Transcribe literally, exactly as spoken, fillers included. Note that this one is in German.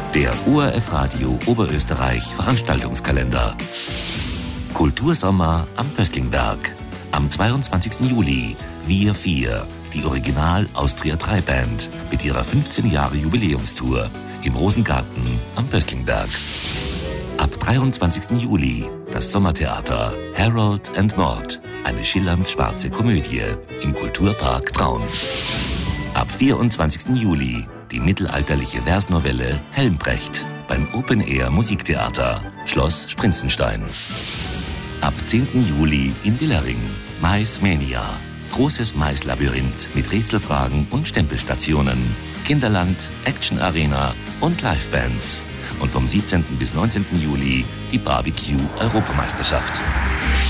Der O R F Radio Oberösterreich Veranstaltungskalender. Kultursommer am Pöstlingberg. Am zweiundzwanzigsten Juli Wir vier, die Original-Austria drei Band mit ihrer fünfzehn Jahre Jubiläumstour im Rosengarten am Pöstlingberg. Ab dreiundzwanzigsten Juli das Sommertheater Harold and Maude, eine schillernd schwarze Komödie im Kulturpark Traun. Ab vierundzwanzigsten Juli die mittelalterliche Versnovelle Helmbrecht beim Open Air Musiktheater Schloss Sprinzenstein. Ab zehnten Juli in Willering Mais Mania, großes Mais-Labyrinth mit Rätselfragen und Stempelstationen, Kinderland, Action Arena und Livebands. Und vom siebzehnten bis neunzehnten Juli die Barbecue-Europameisterschaft.